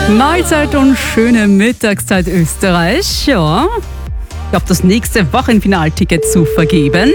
Mahlzeit und schöne Mittagszeit Österreich. Ja, ich habe das nächste Wochenfinalticket zu vergeben.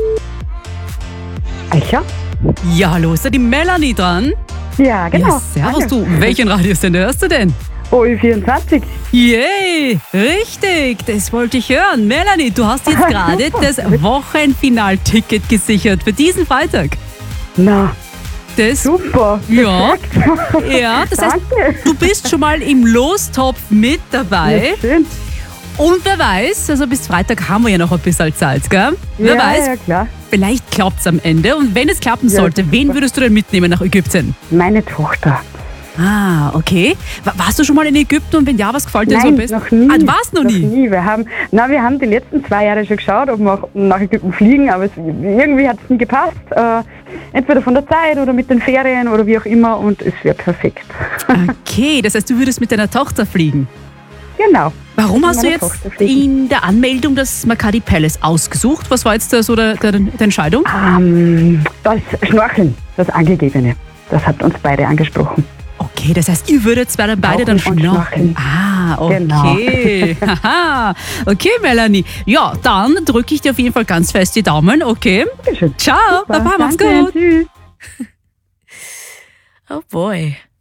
Eicher? Ja, hallo, ist da die Melanie dran? Ja, genau. Ja, servus du. Welchen Radiosender hörst du denn? OE24. Yay, richtig, das wollte ich hören. Melanie, du hast jetzt gerade das Wochenfinalticket gesichert für diesen Freitag. Na, Das, super. ja, ja, das heißt, Danke. du bist schon mal im Lostopf mit dabei. Ja, schön. Und wer weiß, also bis Freitag haben wir ja noch ein bisschen Zeit, gell? Wer Ja, weiß, ja, klar. vielleicht klappt es am Ende. Und wenn es klappen Ja, sollte, wen super. würdest du denn mitnehmen nach Ägypten? Meine Tochter. Ah, okay. Warst du schon mal in Ägypten und wenn ja, was gefällt dir so am Nein, besten? noch nie. Ah, du warst noch nie? Wir haben die letzten 2 Jahre schon geschaut, ob wir auch nach Ägypten fliegen, aber irgendwie hat es nie gepasst. Entweder von der Zeit oder mit den Ferien oder wie auch immer und es wäre perfekt. Okay, das heißt, du würdest mit deiner Tochter fliegen. Genau. Warum hast du Meine jetzt Tochter fliegen. in der Anmeldung das Makati Palace ausgesucht? Was war jetzt da so die Entscheidung? Das Schnorcheln, das Angegebene, das hat uns beide angesprochen. Okay, das heißt, ihr würdet beide dann Tauchen und schnorcheln. Ah, Genau. okay. Haha. Okay, Melanie. Ja, dann drücke ich dir auf jeden Fall ganz fest die Daumen. Okay. Dankeschön. Ciao. Super, Baba, mach's danke, gut. Tschüss. Oh boy.